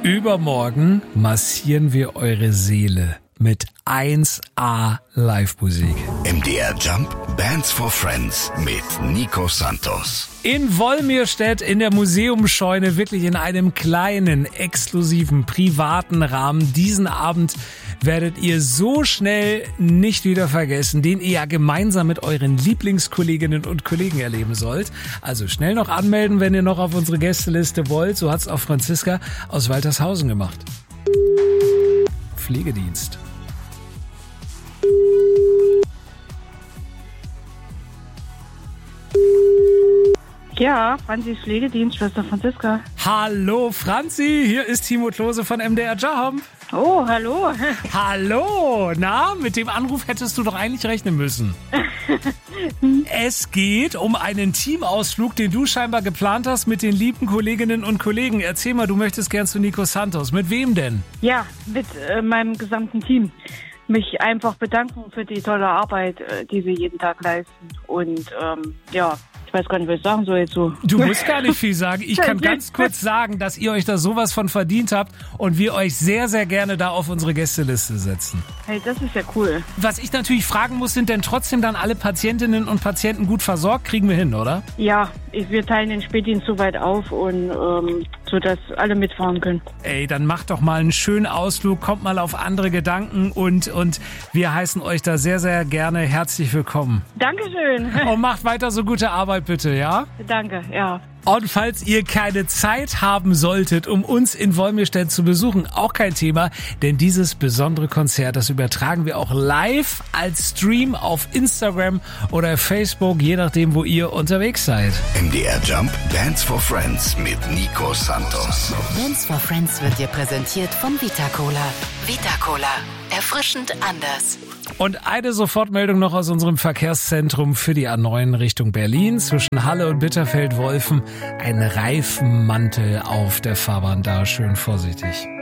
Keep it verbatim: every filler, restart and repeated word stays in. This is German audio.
Übermorgen massieren wir eure Seele mit eins A Live-Musik. M D R Jump Bands for Friends mit Nico Santos. In Wolmirstedt in der Museumsscheune, wirklich in einem kleinen, exklusiven, privaten Rahmen. Diesen Abend werdet ihr so schnell nicht wieder vergessen, den ihr ja gemeinsam mit euren Lieblingskolleginnen und Kollegen erleben sollt. Also schnell noch anmelden, wenn ihr noch auf unsere Gästeliste wollt. So hat's auch Franziska aus Waltershausen gemacht. Pflegedienst. Ja, Franzis Pflegedienst, Schwester Franziska. Hallo Franzi, hier ist Timo Klose von M D R Jump. Oh, hallo. Hallo, na, mit dem Anruf hättest du doch eigentlich rechnen müssen. Es geht um einen Teamausflug, den du scheinbar geplant hast mit den lieben Kolleginnen und Kollegen. Erzähl mal, du möchtest gern zu Nico Santos. Mit wem denn? Ja, mit äh, meinem gesamten Team. Mich einfach bedanken für die tolle Arbeit, äh, die wir jeden Tag leisten. Und ähm, ja, ich weiß gar nicht, was ich sagen soll jetzt so. Du musst gar nicht viel sagen. Ich kann ganz kurz sagen, dass ihr euch da sowas von verdient habt und wir euch sehr, sehr gerne da auf unsere Gästeliste setzen. Hey, das ist ja cool. Was ich natürlich fragen muss, sind denn trotzdem dann alle Patientinnen und Patienten gut versorgt? Kriegen wir hin, oder? Ja, ich, wir teilen den Spätdienst so weit auf und ähm, so, dass alle mitfahren können. Ey, dann macht doch mal einen schönen Ausflug, kommt mal auf andere Gedanken und, und wir heißen euch da sehr, sehr gerne herzlich willkommen. Dankeschön. Und macht weiter so gute Arbeit bitte, ja? Danke, ja. Und falls ihr keine Zeit haben solltet, um uns in Wolmirstedt zu besuchen, auch kein Thema, denn dieses besondere Konzert, das übertragen wir auch live als Stream auf Instagram oder Facebook, je nachdem, wo ihr unterwegs seid. M D R Jump Bands for Friends mit Nico Santos. Bands for Friends wird dir präsentiert von Vita Cola. Vita Cola. Erfrischend anders. Und eine Sofortmeldung noch aus unserem Verkehrszentrum für die A neun Richtung Berlin. Zwischen Halle und Bitterfeld-Wolfen ein Reifenmantel auf der Fahrbahn da. Schön vorsichtig.